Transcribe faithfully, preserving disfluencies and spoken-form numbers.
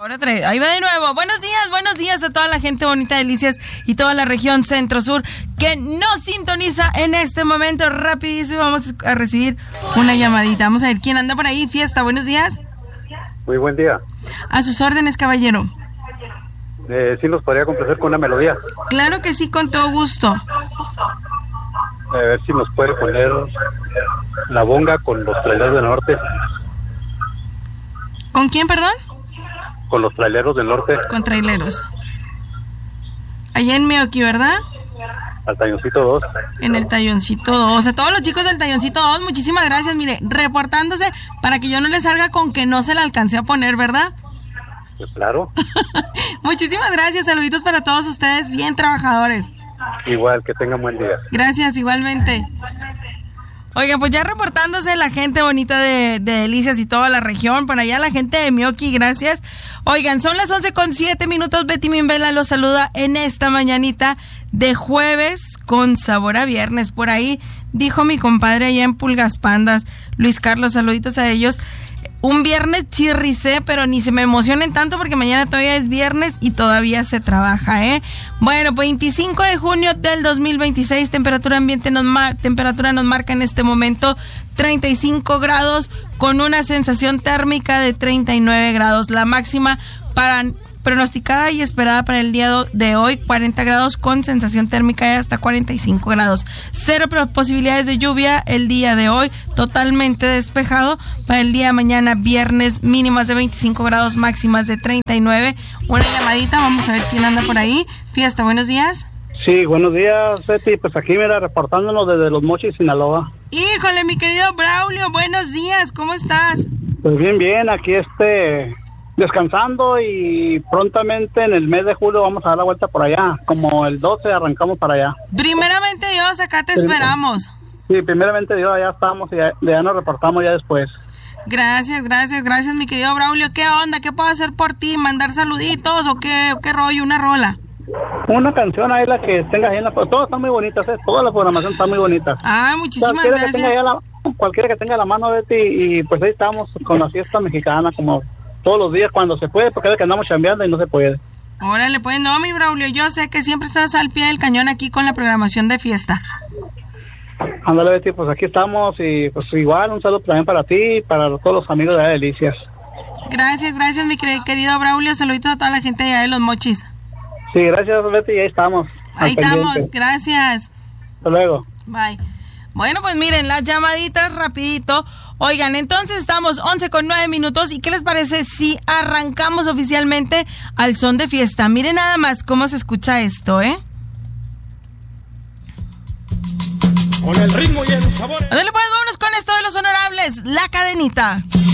Ahora tres, ahí va de nuevo. Buenos días, buenos días a toda la gente bonita de Delicias y toda la región centro-sur que nos sintoniza en este momento. Rapidísimo, vamos a recibir una llamadita. Vamos a ver quién anda por ahí. Fiesta, buenos días. Muy buen día. A sus órdenes, caballero. Eh, ¿Sí nos podría complacer con una melodía? Claro que sí, con todo gusto. A ver si nos puede poner La Bonga con Los Traileros del Norte. ¿Con quién, perdón? Con Los Traileros del Norte. Con Traileros. Allá en Meoqui, ¿verdad? Al Talloncito dos. En el Talloncito dos. O sea, todos los chicos del Talloncito dos, muchísimas gracias. Mire, reportándose para que yo no le salga con que no se la alcancé a poner, ¿verdad? Pues claro. Muchísimas gracias, saluditos para todos ustedes, bien trabajadores. Igual, que tengan buen día. Gracias, igualmente. Oigan, pues ya reportándose la gente bonita de, de Delicias y toda la región, por allá la gente de Meoqui, gracias. Oigan, son las once con siete minutos, Betty Mimbela los saluda en esta mañanita de jueves con sabor a viernes. Por ahí dijo mi compadre allá en Pulgas Pandas, Luis Carlos, saluditos a ellos. Un viernes chirricé, pero ni se me emocionen tanto porque mañana todavía es viernes y todavía se trabaja, ¿eh? Bueno, pues veinticinco de junio del dos mil veintiséis, temperatura ambiente nos mar- temperatura nos marca en este momento treinta y cinco grados con una sensación térmica de treinta y nueve grados. La máxima para pronosticada y esperada para el día de hoy, cuarenta grados con sensación térmica de hasta cuarenta y cinco grados. Cero posibilidades de lluvia el día de hoy, totalmente despejado. Para el día de mañana, viernes, mínimas de veinticinco grados, máximas de treinta y nueve. Una llamadita, vamos a ver quién anda por ahí. Fiesta, buenos días. Sí, buenos días, Betty. Pues aquí, mira, reportándonos desde Los Mochis, Sinaloa. Híjole, mi querido Braulio, buenos días, ¿cómo estás? Pues bien, bien, aquí este... descansando y prontamente en el mes de julio vamos a dar la vuelta por allá, como el doce arrancamos para allá. Primeramente Dios, acá te esperamos. Sí, primeramente Dios, allá estamos y ya, ya nos reportamos ya después. Gracias, gracias, gracias mi querido Braulio. ¿Qué onda? ¿Qué puedo hacer por ti? ¿Mandar saluditos o qué, qué rollo? ¿Una rola? Una canción ahí, la que tengas ahí en la... Todas están muy bonitas, ¿eh? Toda la programación está muy bonita. Ah, muchísimas cualquiera gracias. Que tenga la, cualquiera que tenga la mano, Betty, y pues ahí estamos con la fiesta mexicana, como todos los días cuando se puede, porque es que andamos chambeando y no se puede. Órale, pues no, mi Braulio, yo sé que siempre estás al pie del cañón aquí con la programación de fiesta. Ándale, Betty, pues aquí estamos y pues igual un saludo también para ti y para todos los amigos de Delicias. Gracias, gracias mi querido Braulio, saluditos a toda la gente de allá de Los Mochis. Sí, gracias, Betty, y ahí estamos. Ahí estamos, gracias. Hasta luego. Bye. Bueno, pues miren, las llamaditas rapidito. Oigan, entonces estamos once con nueve minutos. ¿Y qué les parece si arrancamos oficialmente al son de fiesta? Miren nada más cómo se escucha esto, ¿eh? Con el ritmo y el sabor. Dale, pues, vámonos con esto de los honorables. La Cadenita.